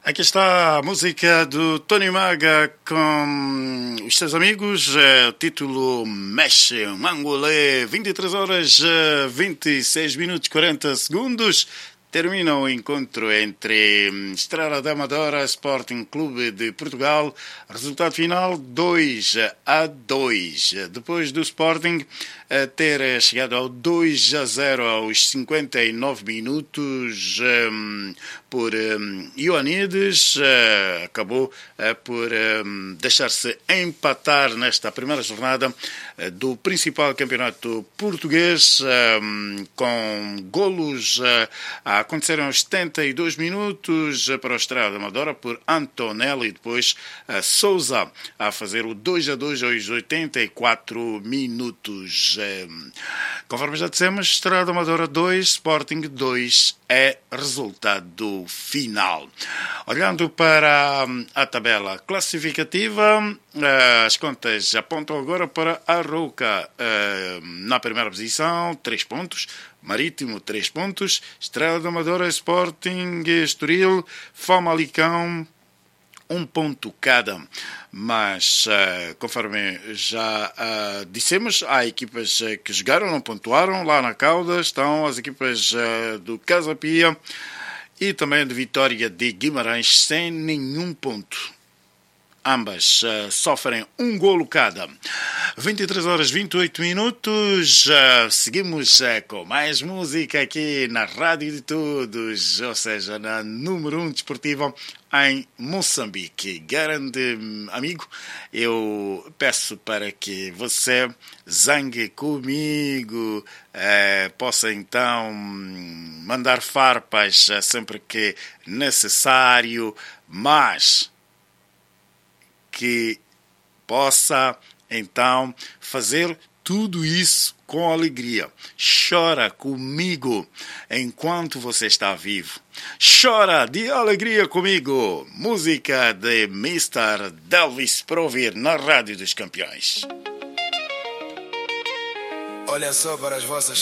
Aqui está a música do Tony Maga com os seus amigos, o título Mexe, Mangolé, 23 horas, 26 minutos, 40 segundos. Termina o encontro entre Estrela da Amadora e Sporting Clube de Portugal. Resultado final 2-2. Depois do Sporting ter chegado ao 2-0 aos 59 minutos por Ioanides, acabou por deixar-se empatar nesta primeira jornada do principal campeonato português, com golos aconteceram aos 72 minutos para o Estrela da Amadora por Antonelli e depois Souza a fazer o 2-2 aos 84 minutos. Conforme já dissemos, Estrela da Amadora 2, Sporting 2 é resultado final. Olhando para a tabela classificativa, as contas apontam agora para a Arouca na primeira posição, 3 pontos. Marítimo, 3 pontos. Estrela da Amadora, Sporting, Estoril, Famalicão, 1 ponto cada. Mas, conforme já dissemos, há equipas que jogaram, não pontuaram. Lá na cauda estão as equipas do Casa Pia e também de Vitória de Guimarães sem nenhum ponto. Ambas sofrem um golo cada. 23 horas 28 minutos. Seguimos com mais música aqui na Rádio de Todos, ou seja, na número 1 desportiva em Moçambique. Grande amigo, eu peço para que você zangue comigo, possa então mandar farpas sempre que necessário, mas que possa, então, fazer tudo isso com alegria. Chora comigo enquanto você está vivo. Chora de alegria comigo. Música de Mr. Delvis para ouvir na Rádio dos Campeões. Olha só para as vossas